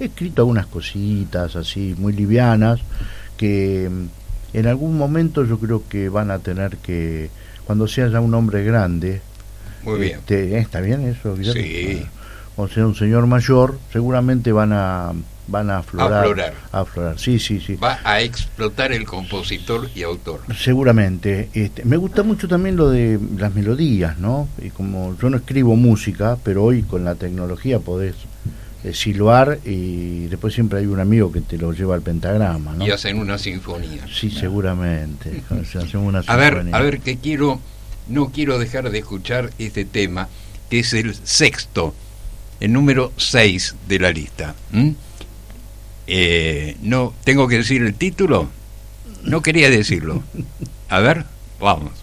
he escrito algunas cositas así, muy livianas, que en algún momento yo creo que van a tener que, cuando sea ya un hombre grande. Muy bien. ¿Está bien eso, Guillermo? Sí. O sea, un señor mayor, seguramente van a aflorar. Sí. Va a explotar el compositor y autor. Seguramente. Me gusta mucho también lo de las melodías, ¿no? Y como yo no escribo música, pero hoy con la tecnología podés silbar, y después siempre hay un amigo que te lo lleva al pentagrama, ¿no? Y hacen una sinfonía. Sí, seguramente. Hacemos una A sinfonía. ver, que no quiero dejar de escuchar este tema, que es el sexto, el número 6 de la lista. No, ¿tengo que decir el título? No quería decirlo. A ver, vamos.